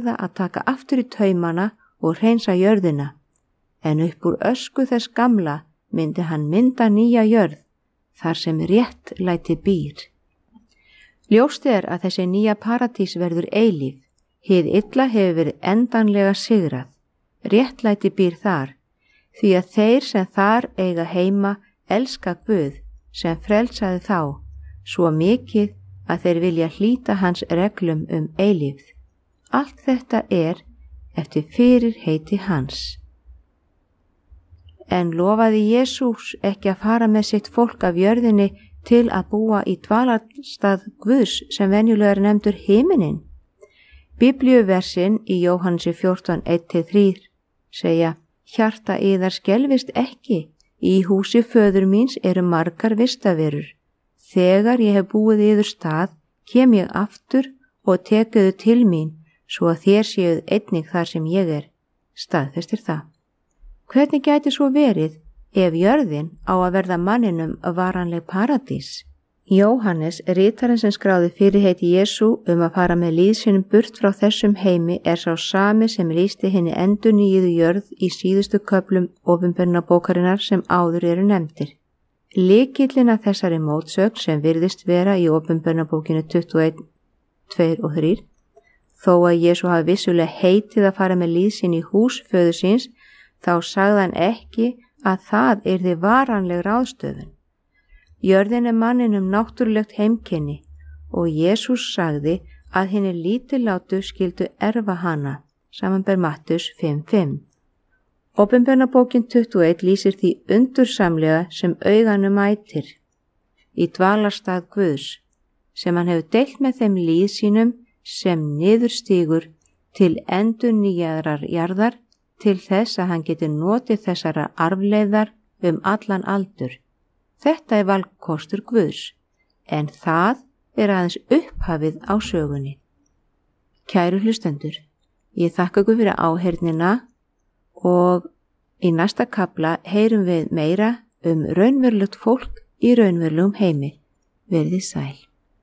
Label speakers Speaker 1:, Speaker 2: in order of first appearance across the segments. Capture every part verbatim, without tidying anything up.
Speaker 1: verða að taka aftur í taumana og hreinsa jörðina, en upp úr ösku þess gamla myndi hann mynda nýja jörð, þar sem réttlæti býr. Ljóst er að þessi nýja paradís verður eilíf, hið illa hefur verið endanlega sigrað, réttlæti býr þar, því að þeir sem þar eiga heima elska Guð sem frelsaði þá, svo mikið að þeir vilja hlíta hans reglum um eilífð. Allt þetta er eftir fyrirheiti hans. En lofaði Jesús ekki að fara með sitt fólk af jörðinni til að búa í dvalarstað Guðs sem venjulega er nefndur himinin? Biblíuversin í Jóhannesi fjórtán, eitt til þrjú segja: Hjarta yðar skelfist ekki, í húsi föður míns eru margar vistaverur. Þegar ég hef búið yður stað, kem ég aftur og tekuðu til mín, svo að þér séuð einnig þar sem ég er. Staðfestir það. Hvernig gæti svo verið ef jörðin á að verða manninum varanleg paradís? Jóhannes, ritarinn sem skráði fyrirheiti Jesú um að fara með líð sínum burt frá þessum heimi, er sá sami sem lýsti henni endurnýjuðu jörð í síðustu köflum opinberunarbókarinnar sem áður eru nefndir. Lykillinn að þessari mótsögn sem virðist vera í opinberunarbókinu tuttugu og eitt, tvö og þrjú, þó að Jesú hafi vissulega heitið að fara með líð sín í hús föður síns, þá sagði hann ekki að það yrði varanleg ráðstöfun. Jörðin er manninum náttúrulegt heimkynni og Jesús sagði að hinni lítillátu skyldu erfa hana, samanber Mattheus fimm, fimm. Opinberunarbókin tuttugu og eitt lýsir því undursamlega sem auganu mætir, í dvalarstað Guðs, sem hann hefur deilt með þeim líð sínum sem niðurstígur til endurnýjaðrar jarðar, til þess að hann geti notið þessara arfleiðar um allan aldur. Þetta er valkostur Guðs, en það er aðeins upphafið á sögunni. Kæru hlustendur, ég þakka ykkur fyrir áheyrnina og í næsta kafla heyrum við meira um raunverulegt fólk í raunverulegum heimi. Verið sæl.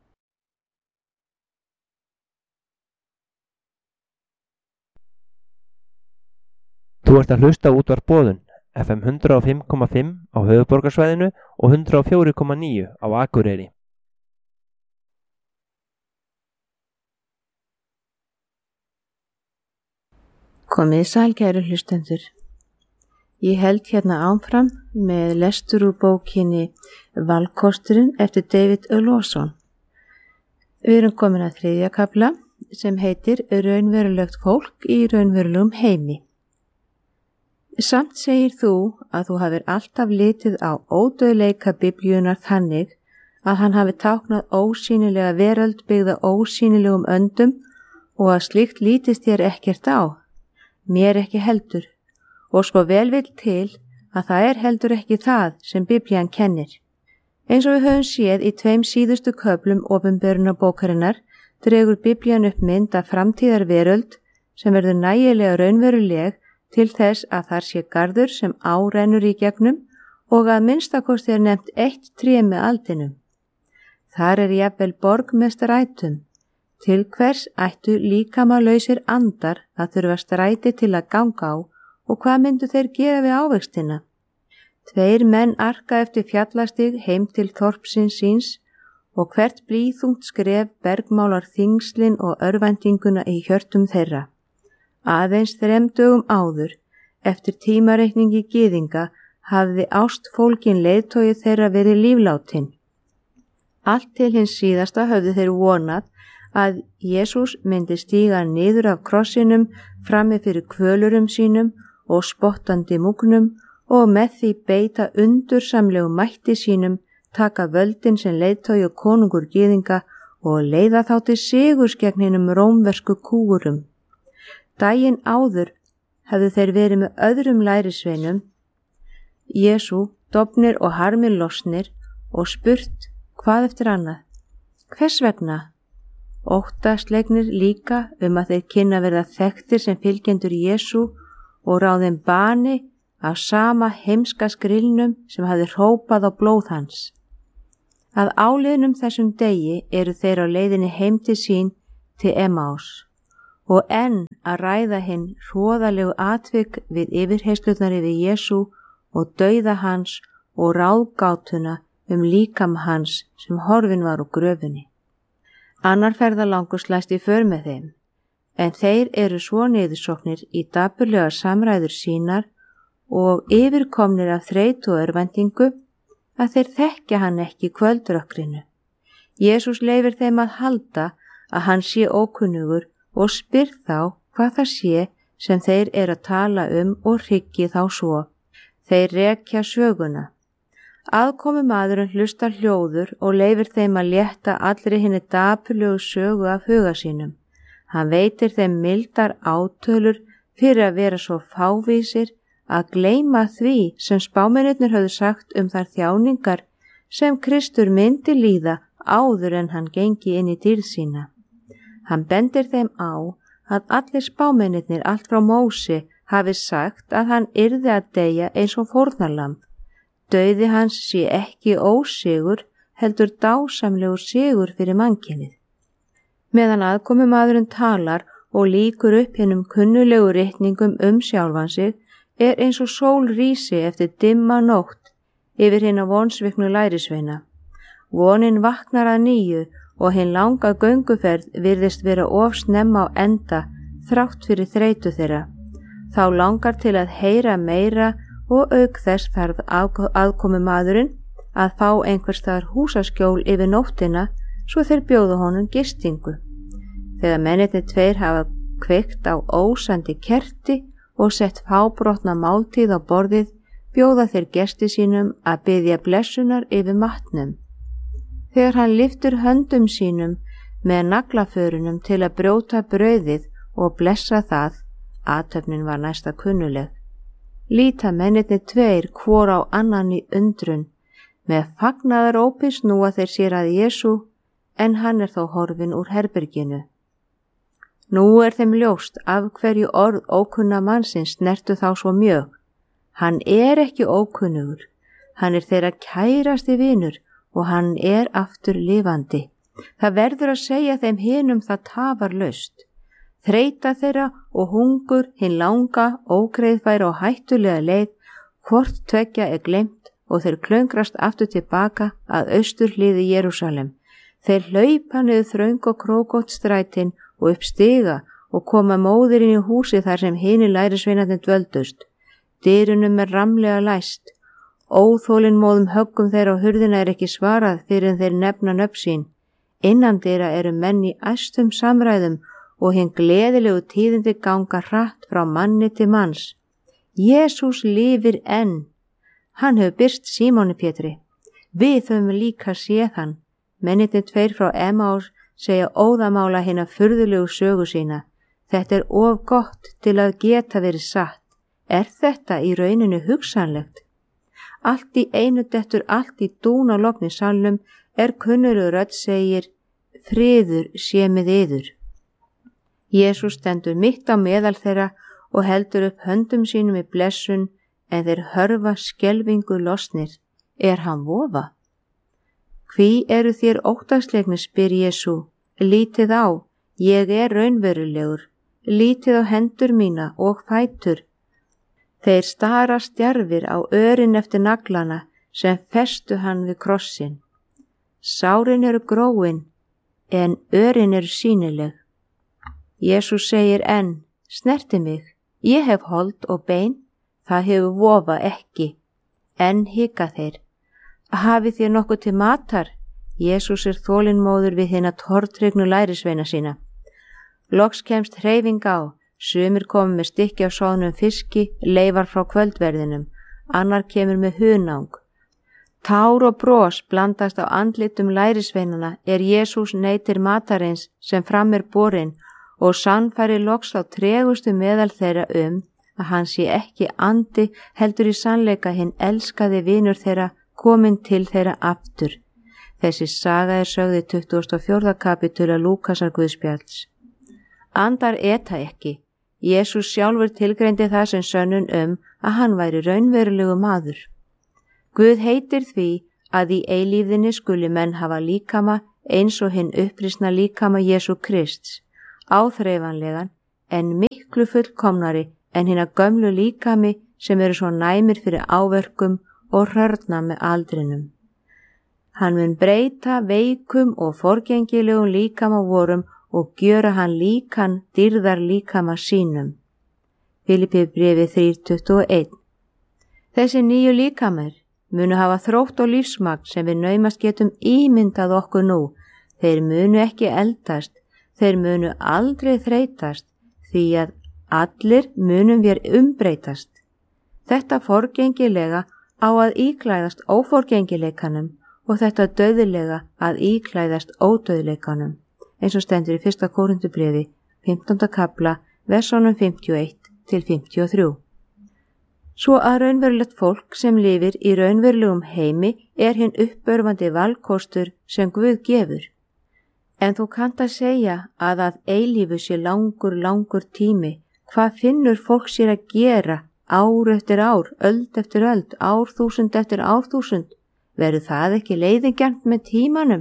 Speaker 2: Þú ert að hlusta á útvarp Boðun, F M hundrað og fimm komma fimm á höfuðborgarsvæðinu og hundrað og fjögur komma níu á Akureyri.
Speaker 1: Komið sæl, kæru hlustendur. Ég held hérna áfram með lestur úr bókinni Valkosturinn eftir David Lawson. Við erum komin að þriðja kafla sem heitir Raunverulegt fólk í raunverulegum heimi. Samt segir þú að þú hafir alltaf litið á ódauðleika biblíunar þannig að hann hafi táknað ósýnilega veröld byggða ósýnilegum öndum og að slíkt lítist þér ekkert á. Mér ekki heldur, og sko vel vill til að það er heldur ekki það sem biblían kennir. Eins og við höfum séð í tveim síðustu köflum opinberunarbókarinnar dregur biblían upp mynd af framtíðar veröld sem verður nægilega raunveruleg til þess að þar sé garður sem árennur í gegnum og að minnstakosti er nefnt eitt tré með aldinum. Þar er jafnvel borg með strætum. Til hvers ættu líkamalausir andar að þurfa stræti til að ganga á og hvað myndu þeir gera við ávextina? Tveir menn arka eftir fjallastig heim til þorpsins síns og hvert blýþungt skref bergmálar þingslin og örvæntinguna í hjörtum þeirra. Aðeins þrem dögum áður, eftir tímareikningi gyðinga, hafði ástfólkin leiðtogi þeirra verið líflátin. Allt til hins síðasta höfðu þeir vonað að Jesús myndi stíga niður af krossinum frammi fyrir kvölurum sínum og spottandi múgnum og með því beita undursamlegu mætti sínum, taka völdin sem leiðtogi og konungur gyðinga og leiða þá til sigurs gegn hinum rómversku kúgurum. Daginn áður hefðu þeir verið með öðrum lærisveinum, Jesú, dofnir og harmir losnir og spurt hvað eftir annað. Hvers vegna? Óttaslegnir líka um að þeir kynna verða þekktir sem fylgjendur Jesú og ráðin bani af sama heimska skrilnum sem hafði hrópað á blóð hans. Að áliðnum þessum degi eru þeir á leiðinni heim til sín til Emmaus og enn að ræða hinn hroðalegu atvik við yfirheyrslurnar yfir Jesú og dauða hans og ráðgátuna um líkama hans sem horfinn var úr gröfinni. Annar ferðalangur slæst í för með þeim, en þeir eru svo niðursoknir í dapurlega samræður sínar og yfirkomnir af þreytu og örvæntingu að þeir þekkja hann ekki í kvöldrökkrinu. Jesús leyfir þeim að halda að hann sé ókunnugur og spyr þá hvað það sé sem þeir eru að tala um og hryggi þá svo. Þeir rekja söguna. Aðkomumaðurinn hlustar hljóður og leyfir þeim að létta allri hinni dapurlegu sögu af huga sínum. Hann veitir þeim mildar átölur fyrir að vera svo fávísir að gleyma því sem spámennirnir höfðu sagt um þær þjáningar sem Kristur myndi líða áður en hann gengi inn í dýrð sína. Hann bendir þeim á að allir spámennirnir allt frá Móse hafi sagt að hann yrði að deyja eins og fórnarlamb. Dauði hans sé ekki ósigur, heldur dásamlegur sigur fyrir mannkynið. Meðan aðkomumaðurinn talar og lýkur upp hinnum kunnulegu ritningum um sjálfan sig, er eins og sól rísi eftir dimma nótt yfir hina vonsviknu lærisveina. Vonin vaknar að nýju og hinn langa gönguferð virðist vera of snemma á enda þrátt fyrir þreytu þeirra. Þá langar til að heyra meira og auk þess þarf aðkomumaðurinn að fá einhvers staðar húsaskjól yfir nóttina svo þeir bjóða honum gistingu. Þegar mennirnir tveir hafa kveikt á ósandi kerti og sett fábrotna máltíð á borðið, bjóða þeir gesti sínum að biðja blessunar yfir matnum. Þegar hann lyftur höndum sínum með naglaförunum til að brjóta brauðið og blessa það, athöfnin var næsta kunnuleg. Líta mennirnir tveir hvor á annan í undrun, með fagnaðarópi snúa þeir sér að Jesú, en hann er þó horfinn úr herberginu. Nú er þeim ljóst af hverju orð ókunna mannsins snertu þá svo mjög. Hann er ekki ókunnugur, hann er þeirra kærasti vinur og hann er aftur lifandi. Það verður að segja þeim hinum það tafarlaust. Þreyta þeirra og hungur hinn langa, ógreiðfæra og hættulega leið, hvort tveggja er gleymt og þeir klöngrast aftur tilbaka að austurhliði Jerúsalem. Þeir hlaupa niður þröng og krókótt strætin og upp stiga og koma móðir inn í húsi þar sem hinir lærisveinarnir dvöldust. Dyrunum er ramlega læst. Óþolinmóðum höggum þeirra á hurðina er ekki svarað fyrir en þeir nefna nöfn sín. Innan dyra eru menn í æstum samræðum og hinn gleðilegu tíðindi ganga hratt frá manni til manns. Jesús lifir enn. Hann hefur birst Símoni Pétri. Við höfum líka séð hann. Mennirnir tveir frá Emmaus segja óðamála hina furðulegu sögu sína. Þetta er of gott til að geta verið satt. Er þetta í rauninu hugsanlegt? Allt í einu dettur allt í dún á logni salnum er kunnurur rödd segir, friður sé með yður. Jesús stendur mitt á meðal þeirra og heldur upp höndum sínum í blessun, en þeir hörfa skelfingu losnir. Er hann vofa? Hví eru þér óttaslegnir, spyr Jesú. Lítið á, ég er raunverulegur. Lítið á hendur mína og fætur. Þeir stara stjarfir á örin eftir naglana sem festu hann við krossin. Sárin eru gróin, en örin eru sýnileg. Jesús segir enn, snerti mig, ég hef hold og bein, það hefur vofa ekki. Enn hika þeir. Hafið þér nokkuð til matar? Jesús er þolinmóður við hina tortryggnu lærisveina sína. Loks kemst hreyfing á, sumir komu með stykki af soðnum fiski, leifar frá kvöldverðinum, annar kemur með hunang. Tár og bros blandast á andlitum lærisveinana er Jesús neytir matarins sem fram er borinn og sannfæri loks á tregustu meðal þeirra um að hann sé ekki andi heldur í sannleika hinn elskaði vinur þeirra kominn til þeirra aftur. Þessi saga er sögð í tuttugasta og fjórða kapítula Lúkasar Guðspjalls. Andar eta ekki. Jesús sjálfur tilgreindi það sem sönnun um að hann væri raunverulegu maður. Guð heitir því að í eilífðinni skuli menn hafa líkama eins og hinn upprisna líkama Jesú Krists, áþreifanlegan en miklu miklu fullkomnari en hina gömlu líkami sem eru svo næmir fyrir áverkum og hrörna með aldrinum. Hann mun breyta veikum og forgengilegum líkama vorum og gjöra hann líkan dýrðar líkama sínum. Filippíubréfið þrjú tuttugu og eitt. Þessi nýju líkamar munu hafa þrótt og lífsmagn sem við naumast getum ímyndað okkur nú. Þeir munu ekki eldast, þeir munu aldrei þreytast, því að allir munum við umbreytast. Þetta forgengilega á að íklæðast óforgengileikanum og þetta dauðlega að íklæðast ódauðleikanum, eins og stendur í fyrsta Kórinthubréfi, fimmtánda kafla, versónum fimmtíu og eitt til fimmtíu og þrjú. Svo að raunverulegt fólk sem lifir í raunverulegum heimi er hinn uppörvandi valkostur sem Guð gefur. En þú kannt að segja að að eilífu sé langur, langur tími. Hvað finnur fólk sér að gera ár eftir ár, öld eftir öld, árþúsund eftir árþúsund? Verður það ekki leiðigjarnt með tímanum?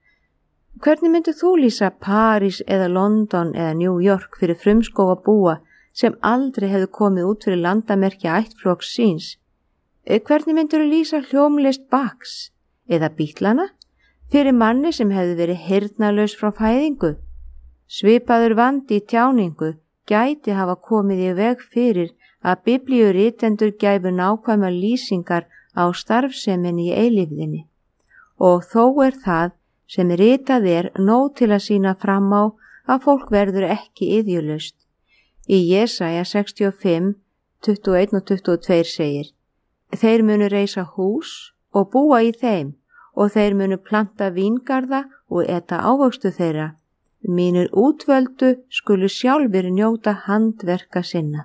Speaker 1: Hvernig myndir þú lýsa París eða London eða New York fyrir frumskóga búa sem aldrei hefðu komið út fyrir landamerkja ættflokks síns? Hvernig myndir þú lýsa hljómlist Bachs eða Bítlana fyrir manni sem hefði verið heyrnarlaus frá fæðingu? Svipaður vandi í tjáningu gæti hafa komið í veg fyrir að biblíurritendur gæfu nákvæmar lýsingar á starfseminni í eilífðinni. Og þó er það sem ritað er nóg til að sýna fram á að fólk verður ekki iðjulaust. Í Jesaja sextíu og fimm, tuttugu og eitt og tuttugu og tvö segir: Þeir munu reisa hús og búa í þeim og þeir munu planta víngarða og eta ávöxtu þeirra. Mínir útvöldu skulu sjálfur njóta handverka sinna.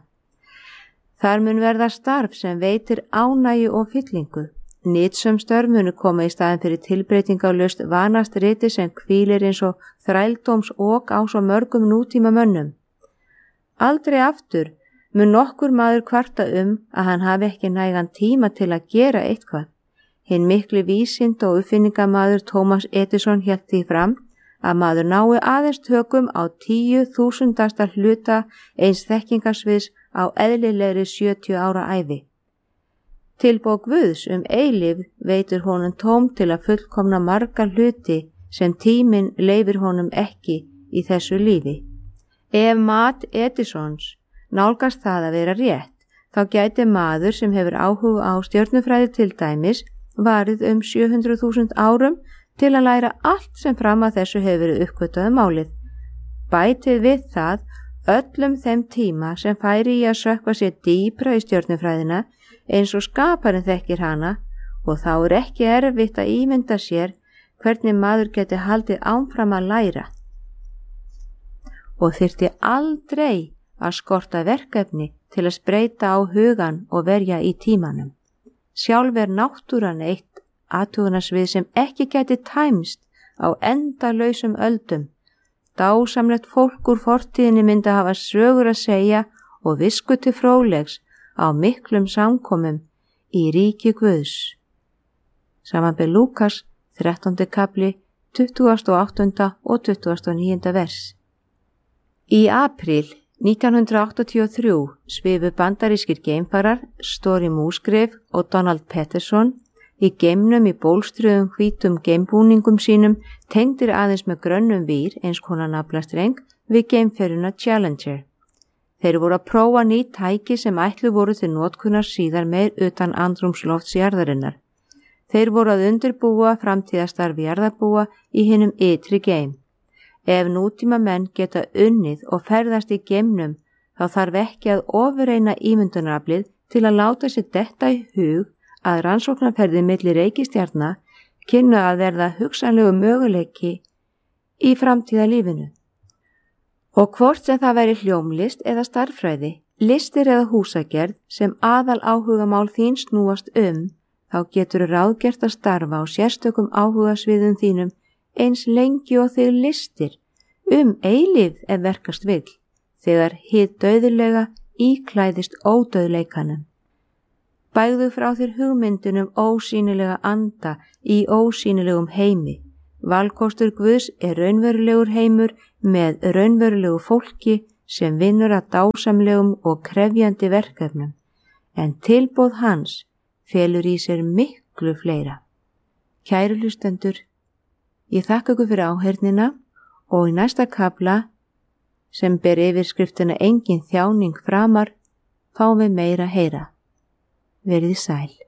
Speaker 1: Þar mun verða starf sem veitir ánægju og fyllingu. Nytsöm störf munu koma í staðin fyrir tilbreytingarlaust vanast riti sem hvílir eins og þrældóms ok á svo mörgum nútíma mönnum. Aldrei aftur mun nokkur maður kvarta um að hann hafi ekki nægan tíma til að gera eitthvað. Hinn mikli vísinda og uppfinningamaður Thomas Edison hélt því fram að maður nái aðeins tökum á tíu þúsundasta hluta eins þekkingasviðs á eðlilegri sjötíu ára ævi. Tilboð Guðs um eilíf veitir honum tóm til að fullkomna marga hluti sem tíminn leyfir honum ekki í þessu lífi. Ef mat Edisons nálgast það að vera rétt, þá gæti maður sem hefur áhuga á stjörnufræði til dæmis varið um sjö hundruð þúsund árum til að læra allt sem fram að þessu hefur verið uppgötvað um málið. Bætið við það öllum þeim tíma sem færi í að sökkva sér dýpra í stjörnufræðina eins og skaparinn þekkir hana, og þá er ekki erfitt að ímynda sér hvernig maður geti haldið áfram að læra. Og þyrfti aldrei að skorta verkefni til að spreyta á hugan og verja í tímanum. Sjálf er náttúran eitt athugunarsvið sem ekki gæti tæmst á endalausum öldum. Dásamlegt fólk úr fortíðinni myndi hafa sögur að segja og visku til fróðlegs á miklum samkomum í ríki Guðs. Samanber Lúkas, þrettándi kapli, tuttugasta og áttunda og tuttugasta og níunda vers. Í apríl nítján hundrað áttatíu og þrjú svifu bandarískir geimfarar Story Musgrave og Donald Peterson í geimnum í bólstruðum hvítum geimbúningum sínum tengdir aðeins með grönnum vír eins konar naflastreng við geimferjuna Challenger. Þeir voru að prófa ný tæki sem ætlu voru til notkunar síðar meir utan andrúmslofts jarðarinnar. Þeir voru að undirbúa framtíðastarfi jarðarbúa í hinum ytri geim. Ef nútíma menn geta unnið og ferðast í geimnum, þá þarf ekki að ofurreina ímyndunaraflið til að láta sér detta í hug að rannsóknarferði milli reikistjarna kynnu að verða hugsanlegu möguleiki í framtíðalífinu. Og hvort sem það veri hljómlist eða starffræði, listir eða húsagerð sem aðal áhugamál þín snúast um, þá getur ráðgert að starfa á sérstökum áhugasviðum þínum eins lengi og þig listir um eilífð ef verkast vill, þegar hið dauðlega íklæðist ódauðleikanum. Bægðu frá þér hugmyndunum ósýnilega anda í ósýnilegum heimi. Valkostur Guðs er raunverulegur heimur með raunverulegu fólki sem vinnur að dásamlegum og krefjandi verkefnum, en tilboð hans felur í sér miklu fleira. Kæru hlustendur, ég þakka ykkur fyrir áheyrnina og í næsta kafla sem ber yfirskriftina Engin þjáning framar fáum við meira heyra. Verið sæl.